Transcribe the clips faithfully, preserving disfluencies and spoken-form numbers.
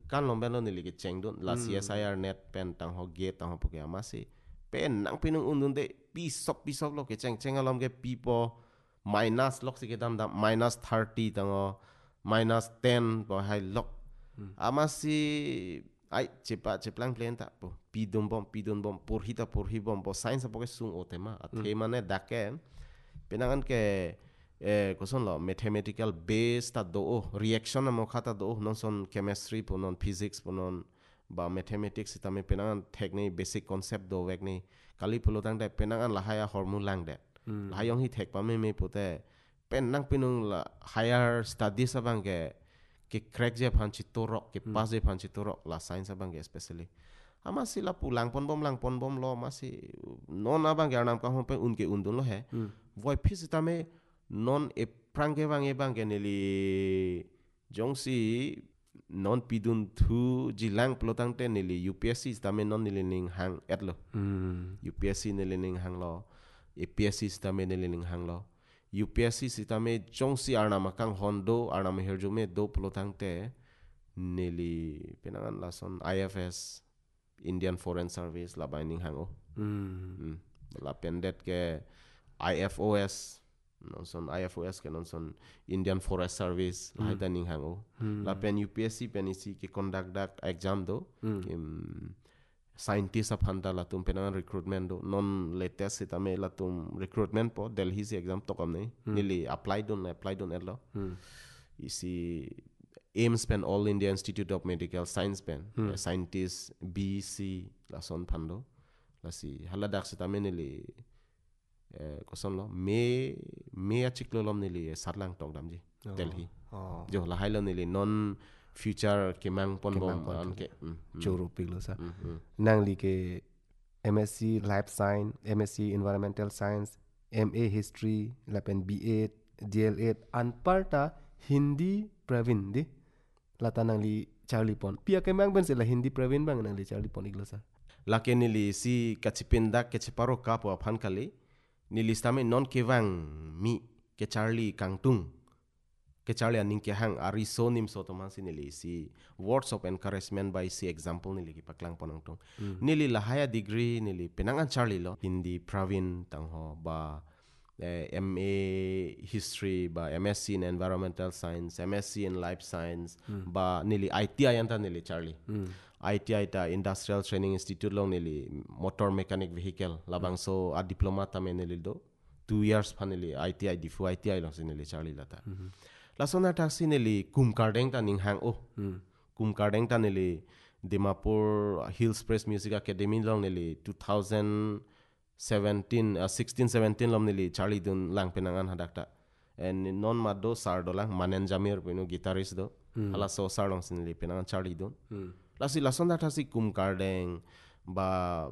kan lomben lo nili ke cheng don la C S I R net pen tang ho gate tang ho poke amasi pen nang pinung undun de pisok pisok lo ke cheng cheng alom ke pipo minus lok si ke dam dam minus thirty tang ho minus ten bo hai lok amasi ai cepa ceplang plan ta po pidum bom pidum bom purhita purhi bom bo science poke sung otema athe mane dake penangan ke eh koson lo mathematical base ta do reaction amo khata do non son chemistry po non physics po non ba mathematics ta me penangan technique basic concept do wek ni kali pulo tang de penangan la haya hormone lang de la hayong hi thek pa me me pote pen nang pinung la higher studies abang ke ke crack je phan chitorok ke pas je phan chitorok la science abang ke especially ama sila pulang pon bom lang pon bom lo masih non abang ke nam ka hom pe unke undun lo he voi phis ta me non e prangge bang e bang ke nili jongsi non pidun thu jilang plotang te nili U P S C ta me non nili ning hang et lo U P S C nili ning hang lo A P S C ta me nili ning hang lo U P S C ta me jongsi arna makang hondo arna me herjume do plotang te nili penangan lason I F S Indian Foreign Service la binding hang o mm. la pendet ke I F O S non son I F O S ke non son Indian Forest Service la haita ning hang o la pen U P S C pen isi ke conduct dak exam do kim scientist aphanda la tum penangan recruitment do non latest sita me la tum recruitment po Delhi si exam to kam nei nili apply don apply don elo isi aims pen All India Institute of Medical Science pen hmm. uh, scientist B C la son phando la si hala dak sita me nili uh, koson lo me me achiklo lom nili sarlang tok dam ji oh. Delhi oh. jo la hailo nili non future kemang pon bom an ke choro piglo sa nang li ke M S C Life Science M S C Environmental Science M A History la pen B A D L A an parta Hindi Pravin di lata nang li Charlie Pon pia kemang ben se la Hindi Pravin bang nang li Charlie Pon iglo sa la ke nili si kachipinda ke chiparo kapo aphan kali nili stame non kevang mi ke Charlie Kangtung ke Charlie aning ke hang ari so nim so toman si nili si words of encouragement by si example nili ki paklang ponang tong mm. nili la higher degree nili penangan Charlie lo Hindi Pravin tang ho ba eh, M A History ba M S C in Environmental Science M S C in Life Science mm. ba nili I T I anta nili Charlie mm. I T I ta Industrial Training Institute long nili Motor Mechanic Vehicle labang mm. so a diploma ta me nili do two years pa nili I T I difu I T I long si nili Charlie lata mm-hmm. la sona taxi nili Kumkardeng ta ning hang o mm. Kumkardeng ta nili Dimapur Hills Press Music Academy long nili two thousand seventeen uh, sixteen seventeen lom nili Charlie dun lang penangan hadakta and non mado sar do lang Manen Jamir pinu guitarist do mm. ala so sar long sinili penangan Charlie dun mm. la si la sonda ta si Kumkardeng ba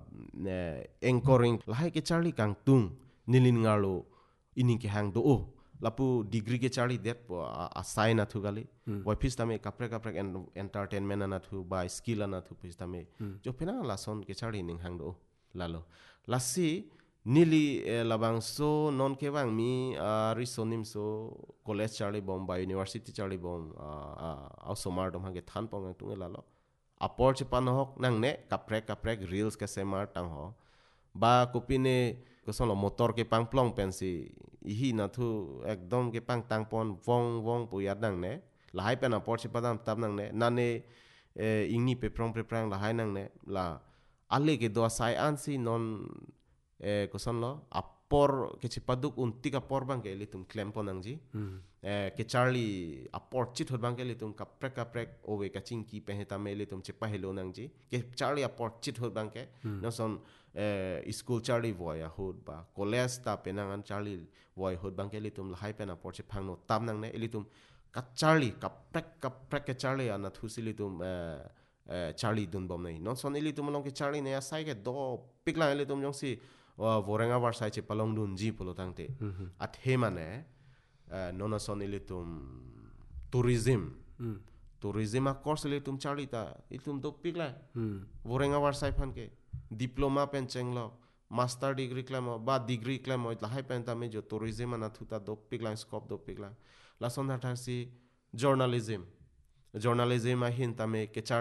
eh, anchoring lahai ke Charlie Kangtung nilin ngalo ini ke hang do o lapu degree ke Charlie det po assign athu gali mm. wai phis tame kapre kapre entertainment anathu ba skill anathu phis tame mm. jo penangan la son ke Charlie ning hang do lalo lasi nili eh, labang so non kewang mi uh, risonim so college Charlie bom ba university Charlie bom uh, uh, also mar dom hange than pong tung lalo apor che panhok nang ne kaprek kaprek reels ke semar tang ho ba kopine koson lo motor ke pangplong pensi ihi na thu ekdom ke pang tang pon wong wong puyat nang ne lahai pen apor che padam tab nang ne nane eh, ingi pe prong pe prang lahai nang ne la ale ke do sai ansi non eh, koson lo apor ke chipaduk untik apor bang ke litum claim ponang ji mm. eh, ke Charlie apor chit hot bang ke litum kaprek kaprek owe ka chingki peheta me litum chepa hello nang ji ke Charlie apor chit hot bang ke mm. no son eh, school Charlie boy a hot ba college ta penangan Charlie boy hot bang ke litum lahai pen apor che phang no tam nang ne litum ka Charlie kaprek kaprek ke Charlie ana thusi litum eh, Uh, Charlie dun bom nei non son ili tum long ke Charlie ne asai ke do pikla ili tum jong si uh, vorenga war sai che palong dun ji polo tangte mm-hmm. at he mane uh, non son ili tum tourism mm. tourism a course ili tum Charlie ta ili tum do pikla mm. vorenga war sai phan ke diploma pen chenglo master degree klamo ba degree klamo la hai pen ta me jo tourism ana thuta do pikla scope do pikla la son ta si journalism journalism a hin ta me ke